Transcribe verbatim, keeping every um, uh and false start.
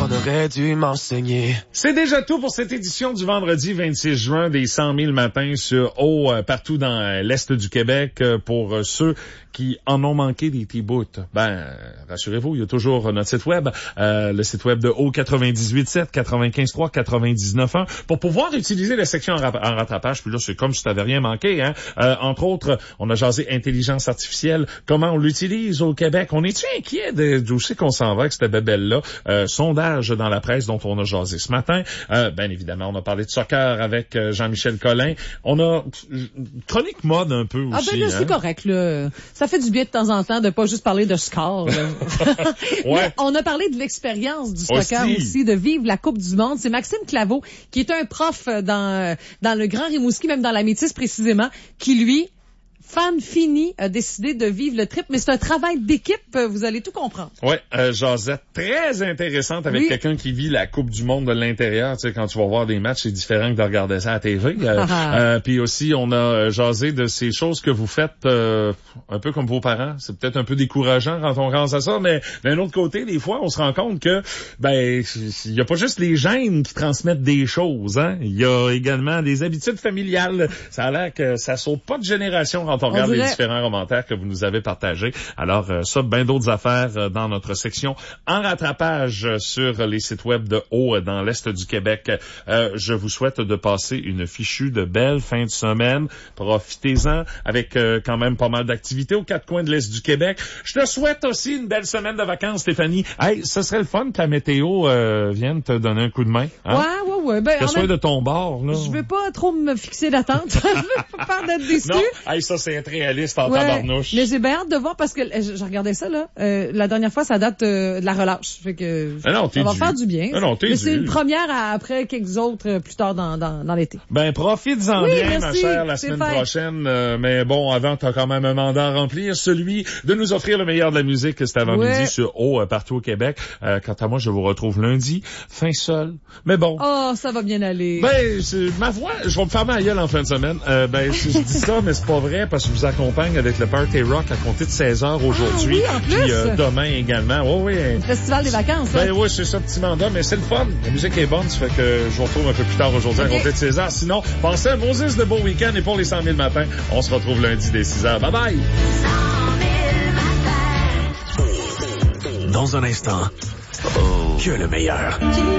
on aurait dû m'enseigner. C'est déjà tout pour cette édition du vendredi vingt-six juin des cent mille matins sur eau euh, partout dans euh, l'Est du Québec. Euh, pour euh, ceux qui en ont manqué des petits bouts, ben, euh, rassurez-vous, il y a toujours notre site web, euh, le site web de eau quatre-vingt-dix-huit sept, quatre-vingt-quinze trois, quatre-vingt-dix-neuf un, pour pouvoir utiliser la section en, ra- en rattrapage. Puis là, c'est comme si tu n'avais rien manqué, hein. Euh, entre autres, on a jasé intelligence artificielle, comment on l'utilise au Québec. On est-tu inquiet de d'où c'est qu'on s'en va avec cette bébelle-là? Euh, sondage dans la presse dont on a jasé ce matin. Euh, bien évidemment, on a parlé de soccer avec euh, Jean-Michel Collin. On a une chronique mode un peu aussi. Ah ben là, hein? c'est correct, là. Ça fait du bien de temps en temps de pas juste parler de score. Ouais. On a parlé de l'expérience du soccer aussi. aussi, de vivre la Coupe du Monde. C'est Maxime Claveau, qui est un prof dans dans le Grand Rimouski, même dans la Métis précisément, qui lui, fan fini, a décidé de vivre le trip, mais c'est un travail d'équipe, vous allez tout comprendre. Ouais, euh, jasette très intéressante avec oui. quelqu'un qui vit la Coupe du Monde de l'intérieur. Tu sais, quand tu vas voir des matchs, c'est différent que de regarder ça à la T V. Euh, euh, puis aussi, on a jasé de ces choses que vous faites euh, un peu comme vos parents. C'est peut-être un peu décourageant quand on pense à ça, mais d'un autre côté, des fois, on se rend compte que ben il y a pas juste les gènes qui transmettent des choses, hein. Il y a également des habitudes familiales. Ça a l'air que ça saute pas de génération quand on, on regarde dirait... les différents commentaires que vous nous avez partagés. Alors, euh, ça, bien d'autres affaires euh, dans notre section en rattrapage euh, sur les sites web de haut euh, dans l'Est du Québec. Euh, je vous souhaite de passer une fichue de belle fin de semaine. Profitez-en avec euh, quand même pas mal d'activités aux quatre coins de l'Est du Québec. Je te souhaite aussi une belle semaine de vacances, Stéphanie. Hey, ce serait le fun que la météo euh, vienne te donner un coup de main. Hein? Ouais, ouais, ouais. Ben, que ce soit même... de ton bord, là. Je veux pas trop me fixer d'attente. Je veux pas peur d'être déçu. Non, hey, ça, c'est être réaliste en ouais, tabarnouche. Mais j'ai bien hâte de voir parce que je, je regardais ça, là. Euh, la dernière fois, ça date euh, de la relâche. Fait que ah non, ça va dû. faire du bien. Ah non, mais dû. c'est une première à, après quelques autres euh, plus tard dans, dans, dans l'été. Ben, profites-en oui, bien, merci. ma chère, la c'est semaine fait. prochaine. Euh, mais bon, avant, t'as quand même un mandat à remplir, celui de nous offrir le meilleur de la musique cet avant-midi ouais. sur eau euh, partout au Québec. Euh, quant à moi, je vous retrouve lundi, fin seul. Mais bon. Oh, ça va bien aller. Ben, c'est, ma voix, je vais me fermer la gueule en fin de semaine. Euh, ben, je dis ça, mais c'est pas vrai parce que je vous accompagne avec le Party Rock à compter de seize heures aujourd'hui. Ah, oui, en plus. Puis euh, demain également. Oh, oui. Le festival des vacances. Ben hein? oui, c'est ça, petit mandat, mais c'est le fun. La musique est bonne, ça fait que je vous retrouve un peu plus tard aujourd'hui okay. à compter de seize heures. Sinon, pensez à Moses de beau week-end et pour les cent mille matins, on se retrouve lundi dès six heures. Bye bye! Dans un instant, oh, que le meilleur.